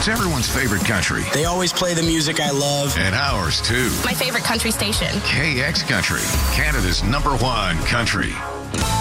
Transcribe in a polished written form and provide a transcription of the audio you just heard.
It's everyone's favorite country. They always play the music I love. And ours, too. My favorite country station. KX Country, Canada's #1 country.